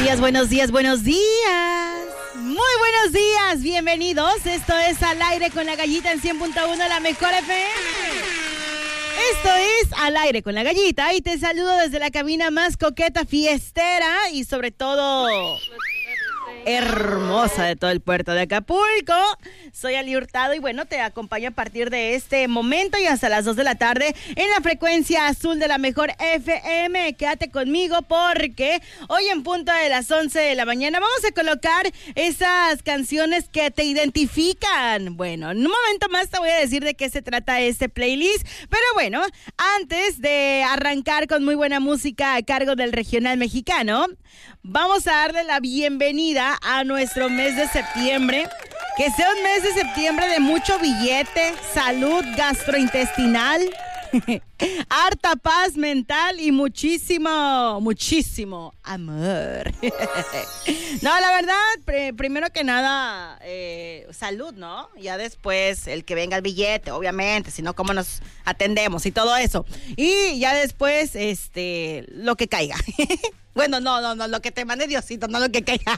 días, buenos días, buenos días. Muy buenos días, bienvenidos. Esto es Al Aire con la Gallita en 100.1, la mejor FM. Esto es Al Aire con la Gallita y te saludo desde la cabina más coqueta, fiestera y sobre todo hermosa de todo el puerto de Acapulco. Soy Ali Hurtado y bueno, te acompaño a partir de este momento y hasta las 2 de la tarde en la frecuencia azul de la mejor FM. Quédate conmigo porque hoy en punto de las 11 de la mañana vamos a colocar esas canciones que te identifican. Bueno, en un momento más te voy a decir de qué se trata este playlist, pero bueno, antes de arrancar con muy buena música a cargo del regional mexicano, vamos a darle la bienvenida a nuestro mes de septiembre. Que sea un mes de septiembre de mucho billete, salud gastrointestinal, harta paz mental y muchísimo, muchísimo amor. No, la verdad, primero que nada, salud, ¿no? Ya después el que venga el billete, obviamente, si no, ¿cómo nos atendemos y todo eso? Y ya después, lo que caiga. Bueno, no, lo que te mande Diosito, no lo que caiga.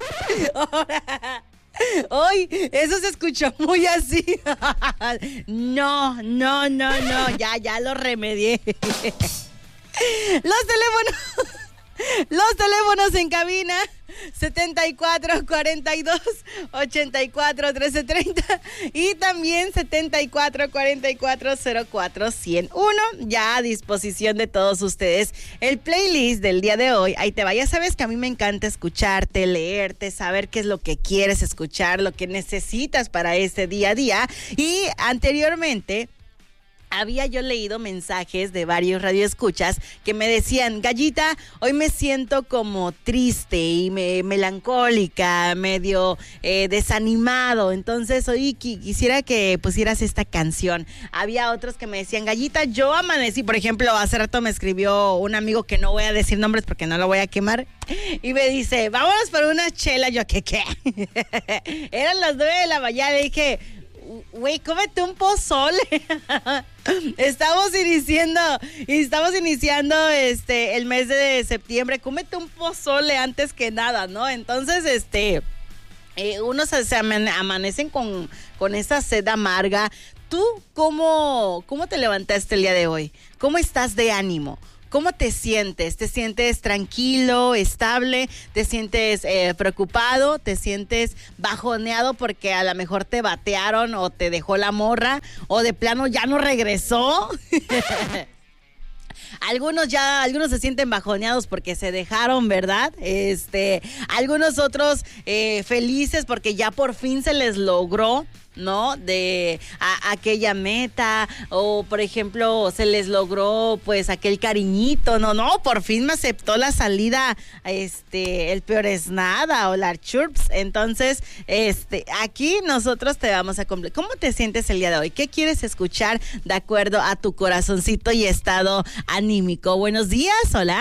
Hoy, eso se escuchó muy así. No, ya lo remedié. Los teléfonos en cabina 7442-841330 y también 7444-04-101, ya a disposición de todos ustedes. El playlist del día de hoy, ahí te va. Ya sabes que a mí me encanta escucharte, leerte, saber qué es lo que quieres escuchar, lo que necesitas para este día a día. Y anteriormente había yo leído mensajes de varios radioescuchas que me decían: Gallita, hoy me siento como triste y melancólica, medio desanimado, entonces hoy quisiera que pusieras esta canción. Había otros que me decían: Gallita, yo amanecí, por ejemplo, hace rato me escribió un amigo que no voy a decir nombres porque no lo voy a quemar, y me dice: vámonos por una chela. Yo, ¿qué? Eran las 9 de la mañana, le dije: güey, cómete un pozole. Estamos iniciando el mes de septiembre. Cómete un pozole antes que nada, ¿no? Entonces, unos se amanecen con esa sed amarga. ¿Tú cómo te levantaste el día de hoy? ¿Cómo estás de ánimo? ¿Cómo te sientes? ¿Te sientes tranquilo, estable? ¿Te sientes preocupado? ¿Te sientes bajoneado porque a lo mejor te batearon o te dejó la morra o de plano ya no regresó? Algunos se sienten bajoneados porque se dejaron, ¿verdad? Algunos otros felices porque ya por fin se les logró, ¿no? De aquella meta, o por ejemplo se les logró pues aquel cariñito, no, por fin me aceptó la salida el peor es nada o la churps. Entonces aquí nosotros te vamos a cumplir. ¿Cómo te sientes el día de hoy? ¿Qué quieres escuchar de acuerdo a tu corazoncito y estado anímico? Buenos días, hola.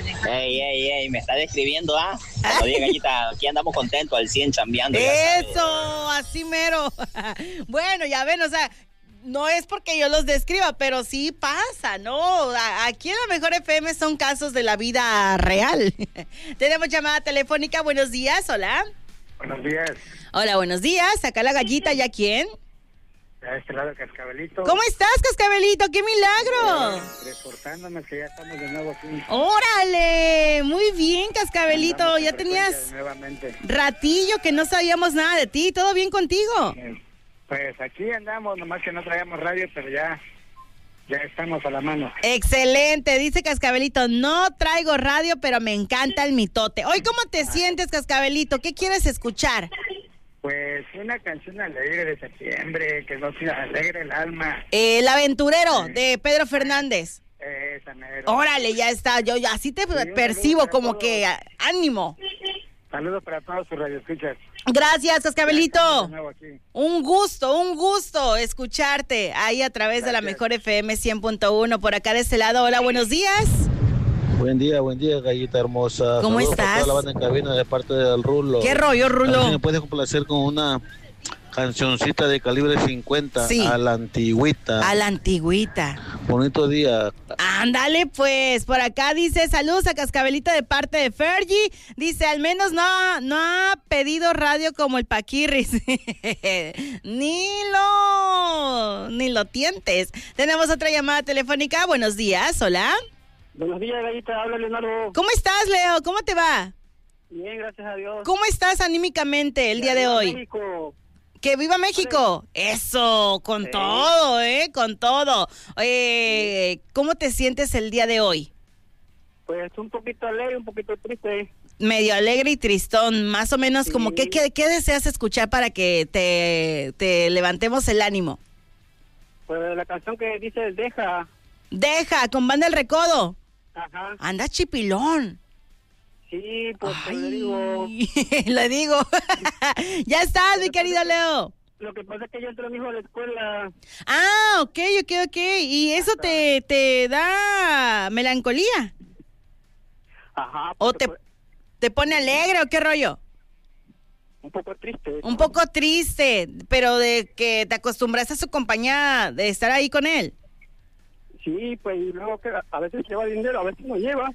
Ey, me está describiendo, Oye, Gallita, aquí andamos contentos al 100 chambeando. Eso, así mero. Bueno, ya ven, o sea, no es porque yo los describa, pero sí pasa, ¿no? Aquí en la mejor FM son casos de la vida real. Tenemos llamada telefónica, buenos días, hola. Buenos días. Hola, buenos días, acá la Gallita, ¿ya quién? A este lado, Cascabelito. ¿Cómo estás, Cascabelito? ¡Qué milagro! Reportándonos que ya estamos de nuevo aquí. ¡Órale! Muy bien, Cascabelito. Ya tenías nuevamente ratillo que no sabíamos nada de ti. ¿Todo bien contigo? Pues aquí andamos, nomás que no traíamos radio, pero ya estamos a la mano. Excelente, dice Cascabelito, no traigo radio, pero me encanta el mitote. Hoy, ¿cómo te sientes, Cascabelito? ¿Qué quieres escuchar? Pues una canción alegre de septiembre, que nos alegre el alma. El aventurero de Pedro Fernández. Esa mero. Órale, ya está, yo ya así te percibo como todos. que ánimo. Saludos para todos sus radioescuchas. Gracias, Cascabelito. De nuevo aquí. Un gusto escucharte ahí a través de la mejor FM 100.1 por acá de este lado. Hola, buenos días. Buen día, Gallita hermosa. ¿Cómo Saludos estás? para toda la banda en cabina de parte del Rulo. ¿Qué rollo, Rulo? Si me puedes complacer con una cancioncita de calibre 50, sí, a la antigüita. A la antigüita. Bonito día. Ándale, pues, por acá dice, saludos a Cascabelita de parte de Fergie. Dice, al menos no ha pedido radio como el Paquirris. Ni lo tientes. Tenemos otra llamada telefónica. Buenos días, hola. Buenos días, Gallita, habla Leonardo. ¿Cómo estás, Leo? ¿Cómo te va? Bien, gracias a Dios. ¿Cómo estás anímicamente el día de hoy? México. ¡Que viva México! Eso, con todo, con todo. ¿Cómo te sientes el día de hoy? Pues un poquito alegre, un poquito triste. Medio alegre y tristón, más o menos, Sí. como ¿qué deseas escuchar para que te levantemos el ánimo? Pues la canción que dice Deja. Deja, con Banda El Recodo. Ajá. Anda chipilón. Sí, pues Ay, le digo. le digo. Ya estás, mi querido Leo. Lo que pasa es que yo entré a mi hijo a la escuela. Ah, ok. ¿Y eso te da melancolía? Ajá. ¿O porque, te pone alegre o qué rollo? un poco triste. Un poco triste, pero de que te acostumbraste a su compañía, de estar ahí con él. Sí, pues y luego que a veces lleva dinero, a veces no lleva.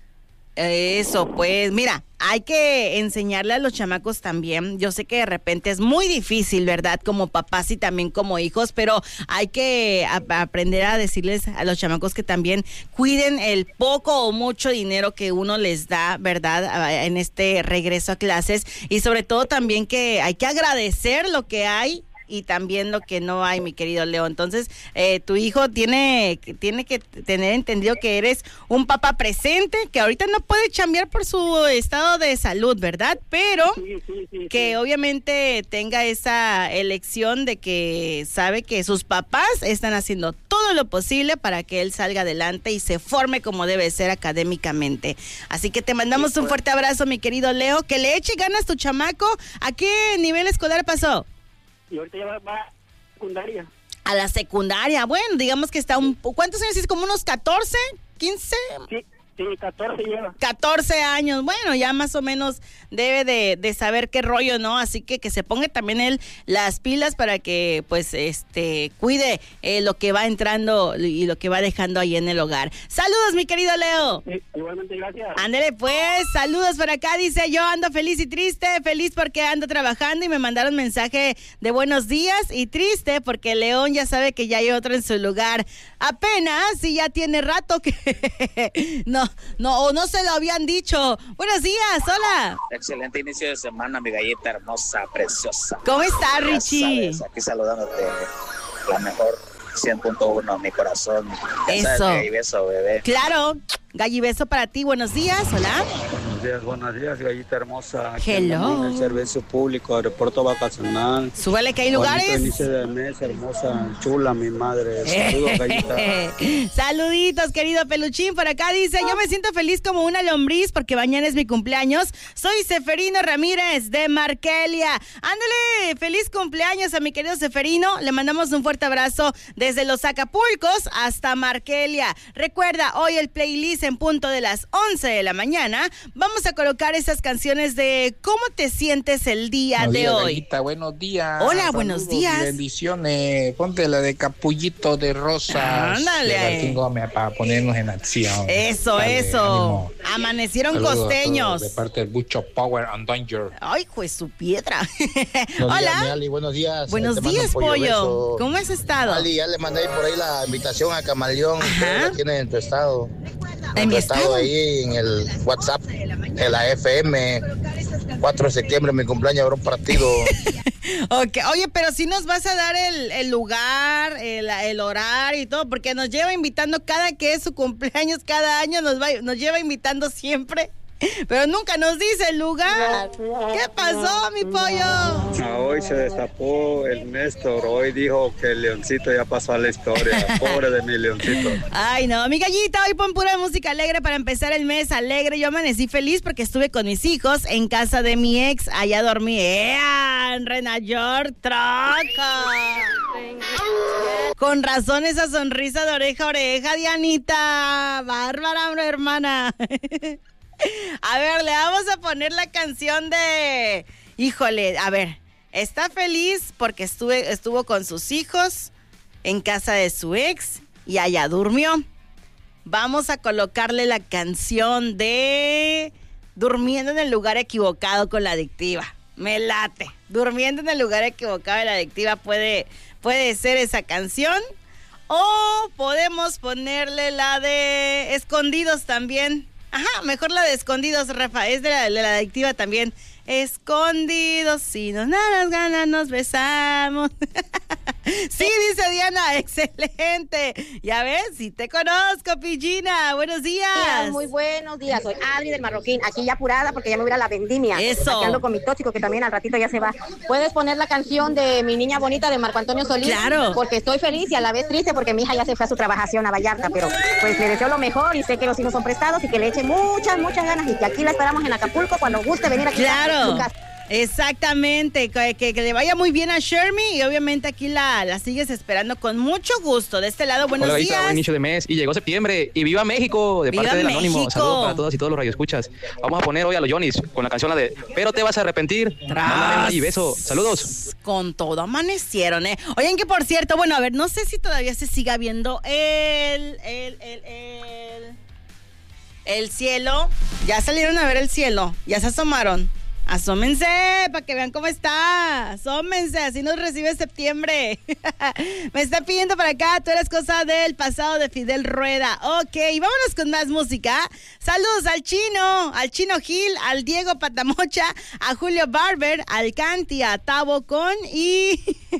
Eso, pues, mira, hay que enseñarle a los chamacos también. Yo sé que de repente es muy difícil, ¿verdad? Como papás y también como hijos, pero hay que aprender a decirles a los chamacos que también cuiden el poco o mucho dinero que uno les da, ¿verdad? En este regreso a clases, y sobre todo también que hay que agradecer lo que hay y también lo que no hay, mi querido Leo. Entonces, tu hijo tiene que tener entendido que eres un papá presente, que ahorita no puede chambear por su estado de salud, ¿verdad? Pero Sí, que obviamente tenga esa elección de que sabe que sus papás están haciendo todo lo posible para que él salga adelante y se forme como debe ser académicamente. Así que te mandamos un fuerte abrazo, mi querido Leo. Que le eche ganas tu chamaco. ¿A qué nivel escolar pasó? Y ahorita ya va a secundaria. A la secundaria. Bueno, digamos que está ¿cuántos años es? ¿Como unos 14? ¿15? Sí, 14 lleva. 14 años, bueno, ya más o menos debe de saber qué rollo, ¿no? Así que se ponga también él las pilas para que, pues, cuide lo que va entrando y lo que va dejando ahí en el hogar. Saludos, mi querido Leo. Sí, igualmente, gracias. Ándele pues, saludos por acá, dice, yo ando feliz y triste, feliz porque ando trabajando y me mandaron mensaje de buenos días, y triste porque León ya sabe que ya hay otro en su lugar. Apenas, y ya tiene rato que no se lo habían dicho. Buenos días, hola. Excelente inicio de semana, mi galleta hermosa, preciosa. ¿Cómo estás, Ya Richie? sabes, aquí saludándote, la mejor 100.1, mi corazón. Ya Eso. sabes, beso, bebé. Claro, gallibeso para ti, buenos días, hola. Buenos días, gallita hermosa. Aquí Hello. andamos en el servicio público, aeropuerto vacacional. Súbele que hay Bonito lugares. inicio del mes, hermosa, chula, mi madre. Saludos, gallita. Saluditos, querido Peluchín. Por acá dice, yo me siento feliz como una lombriz porque mañana es mi cumpleaños. Soy Seferino Ramírez de Markelia. Ándale, feliz cumpleaños a mi querido Seferino. Le mandamos un fuerte abrazo desde los Acapulcos hasta Markelia. Recuerda, hoy el playlist en punto de las 11 de la mañana. Vamos a colocar esas canciones de cómo te sientes el día de hoy. Gallita, buenos días. Hola, Saludos buenos y días. bendiciones. Ponte la de Capullito de Rosas. Ándale. De Martín Gómez para ponernos en acción. Eso, Dale, eso. ánimo. Amanecieron Saludos a costeños. todos de parte del Bucho Power and Danger. Ay, pues su piedra. Buenos días, mi Hola. Ali, buenos días. Buenos Te mando días, un pollo. beso. ¿Cómo has estado? Ali, ya le mandé por ahí la invitación a Camaleón. Ajá. Ustedes la tienen en tu estado. ¿En mi tu estado? ahí en el WhatsApp de la FM. 4 de septiembre, mi cumpleaños, habrá un partido. Okay. Oye, pero si nos vas a dar el lugar, el horario y todo, porque nos lleva invitando cada que es su cumpleaños, cada año nos lleva invitando siempre, pero nunca nos dice el lugar. ¿Qué pasó, mi pollo? Hoy se destapó el Néstor. Hoy dijo que el leoncito ya pasó a la historia. Pobre de mi leoncito. Ay, no, mi gallita, hoy pon pura música alegre para empezar el mes alegre. Yo amanecí feliz porque estuve con mis hijos en casa de mi ex. Allá dormí en Renayor Troca. Con razón esa sonrisa de oreja a oreja, Dianita. Bárbara, hermana. A ver, le vamos a poner la canción de... Híjole, a ver, está feliz porque estuvo con sus hijos en casa de su ex y allá durmió. vamos a colocarle la canción de Durmiendo en el lugar equivocado con la Adictiva. Me late. Durmiendo en el lugar equivocado de la Adictiva puede ser esa canción. O podemos ponerle la de Escondidos también. Ajá, mejor la de Escondidos, Rafa. Es de la Adictiva también. Escondidos, si nos dan las ganas, nos besamos. Sí, dice Diana, excelente. Ya ves, si te conozco, Pillina. Buenos días. Muy buenos días. Soy Adri del Marroquín. Aquí ya apurada porque ya me voy a ir a la vendimia. Eso. Aquí ando con mi tóxico que también al ratito ya se va. ¿Puedes poner la canción de Mi Niña Bonita de Marco Antonio Solís? Claro. Porque estoy feliz y a la vez triste porque mi hija ya se fue a su trabajación a Vallarta, pero pues le deseo lo mejor y sé que los hijos son prestados y que le eche muchas ganas y que aquí la esperamos en Acapulco cuando guste venir aquí. Claro. A su casa. Exactamente, que le vaya muy bien a Shermy y obviamente aquí la sigues esperando con mucho gusto. De este lado, buenos días. Buen inicio de mes y llegó septiembre y ¡viva México! De ¡Viva parte del México! Anónimo. Saludos para todas y todos los radioescuchas. Vamos a poner hoy a los Johnny's con la canción la de Pero te vas a arrepentir. Y beso. Saludos. Con todo amanecieron, ¿eh? Oigan, que por cierto, bueno, a ver, no sé si todavía se siga viendo el cielo. Ya salieron a ver el cielo, ya se asomaron. Asómense para que vean cómo está. Asómense, así nos recibe septiembre. Me está pidiendo para acá, tú eres cosa del pasado de Fidel Rueda. Ok, vámonos con más música. Saludos al Chino Gil, al Diego Patamocha, a Julio Barber, al Canti, a Tabo Con y...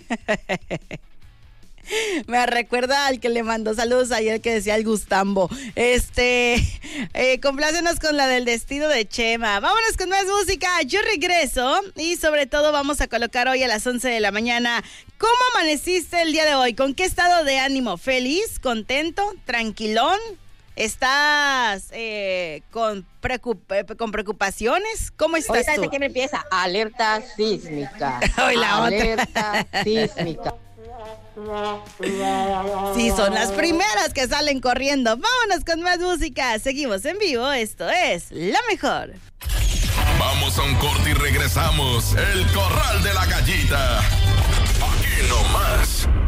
Me recuerda al que le mandó saludos ayer que decía el Gustambo. Complácenos con la del destino de Chema. Vámonos con más música. Yo regreso y sobre todo vamos a colocar hoy a las 11 de la mañana. ¿Cómo amaneciste el día de hoy? ¿Con qué estado de ánimo? ¿Feliz? ¿Contento? ¿Tranquilón? ¿Estás con preocupaciones? ¿Cómo estás Ahorita tú? en septiembre empieza alerta sísmica. Hoy la otra. Alerta sísmica. Sí, son las primeras que salen corriendo. Vámonos con más música. Seguimos en vivo. Esto es La Mejor. Vamos a un corte y regresamos. El Corral de la Gallita. Aquí nomás.